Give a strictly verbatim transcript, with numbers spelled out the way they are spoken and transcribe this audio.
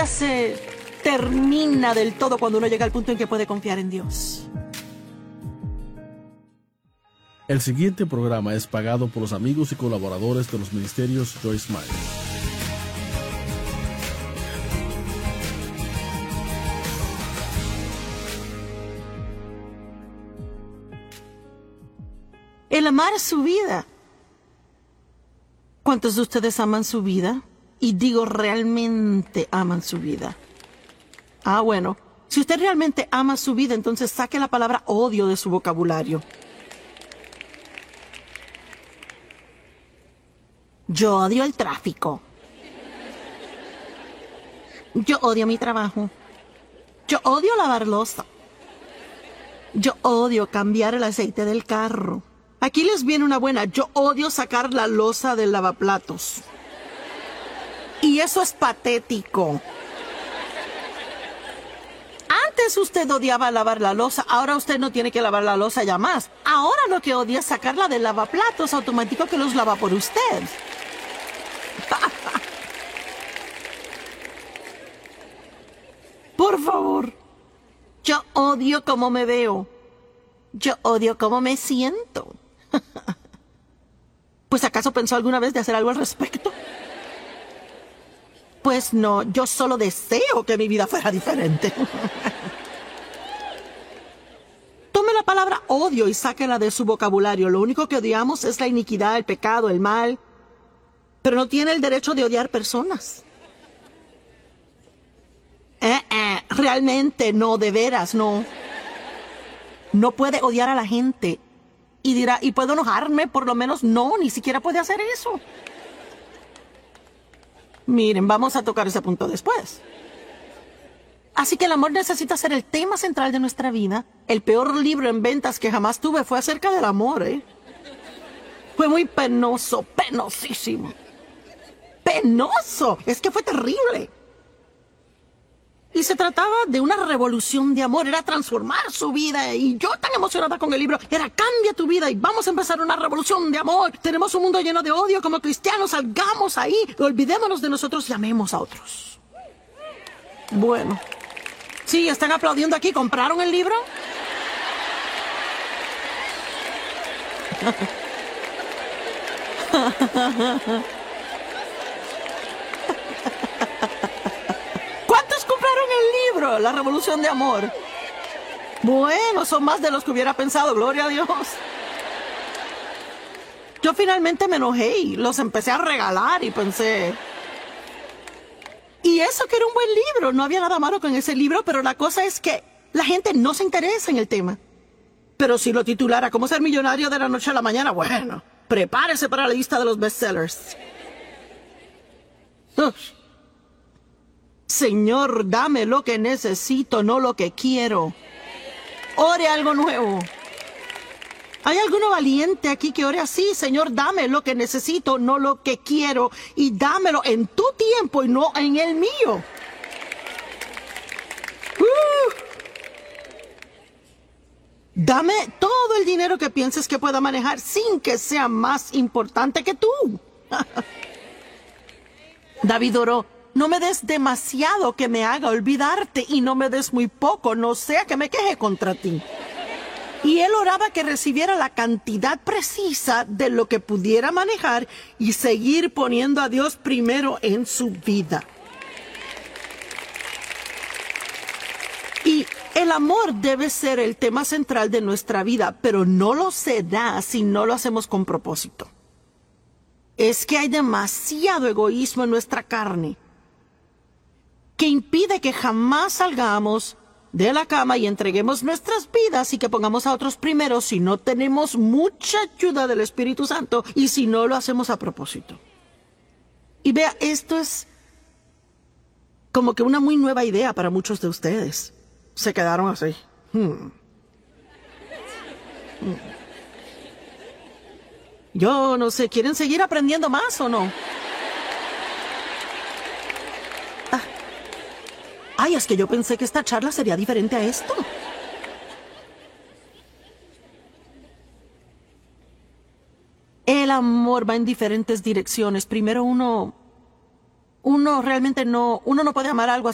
nunca se termina del todo cuando uno llega al punto en que puede confiar en Dios. El siguiente programa es pagado por los amigos y colaboradores de los ministerios Joyce Meyer. El amar su vida. ¿Cuántos de ustedes aman su vida? Y digo, realmente aman su vida. Ah, bueno. Si usted realmente ama su vida, entonces saque la palabra odio de su vocabulario. Yo odio el tráfico. Yo odio mi trabajo. Yo odio lavar loza. Yo odio cambiar el aceite del carro. Aquí les viene una buena. Yo odio sacar la loza del lavaplatos. Y eso es patético. Antes usted odiaba lavar la loza, ahora usted no tiene que lavar la loza ya más. Ahora lo que odia es sacarla del lavaplatos automático que los lava por usted. Por favor. Yo odio cómo me veo. Yo odio cómo me siento. ¿Pues acaso pensó alguna vez de hacer algo al respecto? Pues no, yo solo deseo que mi vida fuera diferente. Tome la palabra odio y sáquela de su vocabulario. Lo único que odiamos es la iniquidad, el pecado, el mal. Pero no tiene el derecho de odiar personas. Eh, eh, realmente no, de veras, no. No puede odiar a la gente. Y dirá, ¿y puedo enojarme? Por lo menos no, ni siquiera puede hacer eso. Miren, vamos a tocar ese punto después. Así que el amor necesita ser el tema central de nuestra vida. El peor libro en ventas que jamás tuve fue acerca del amor, ¿eh? Fue muy penoso, penosísimo. ¡Penoso! Es que fue terrible. Y se trataba de una revolución de amor, era transformar su vida. Y yo tan emocionada con el libro, era cambia tu vida y vamos a empezar una revolución de amor. Tenemos un mundo lleno de odio como cristianos, salgamos ahí, olvidémonos de nosotros y amemos a otros. Bueno. Sí, están aplaudiendo aquí, ¿compraron el libro? El libro, La Revolución de Amor. Bueno, son más de los que hubiera pensado, gloria a Dios. Yo finalmente me enojé y los empecé a regalar y pensé... Y eso que era un buen libro, no había nada malo con ese libro, pero la cosa es que la gente no se interesa en el tema. Pero si lo titulara ¿Cómo ser millonario de la noche a la mañana? Bueno, prepárese para la lista de los bestsellers. Uf. Señor, dame lo que necesito, no lo que quiero. Ore algo nuevo. ¿Hay alguno valiente aquí que ore así? Señor, dame lo que necesito, no lo que quiero. Y dámelo en tu tiempo y no en el mío. Uh. Dame todo el dinero que pienses que pueda manejar sin que sea más importante que tú. David oró. No me des demasiado que me haga olvidarte y no me des muy poco, no sea que me queje contra ti. Y él oraba que recibiera la cantidad precisa de lo que pudiera manejar y seguir poniendo a Dios primero en su vida. Y el amor debe ser el tema central de nuestra vida, pero no lo será si no lo hacemos con propósito. Es que hay demasiado egoísmo en nuestra carne que impide que jamás salgamos de la cama y entreguemos nuestras vidas y que pongamos a otros primero si no tenemos mucha ayuda del Espíritu Santo y si no lo hacemos a propósito. Y vea, esto es como que una muy nueva idea para muchos de ustedes. Se quedaron así. Hmm. Hmm. Yo no sé, ¿quieren seguir aprendiendo más o no? Ay, es que yo pensé que esta charla sería diferente a esto. El amor va en diferentes direcciones. Primero uno, uno realmente no, uno no puede amar algo